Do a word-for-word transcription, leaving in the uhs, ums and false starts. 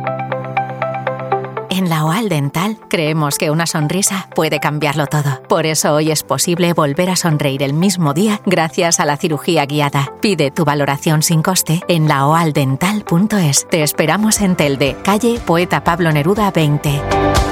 En la O A L Dental creemos que una sonrisa puede cambiarlo todo. Por eso hoy es posible volver a sonreír el mismo día gracias a la cirugía guiada. Pide tu valoración sin coste en la o al dental punto es. Te esperamos en Telde, calle Poeta Pablo Neruda veinte.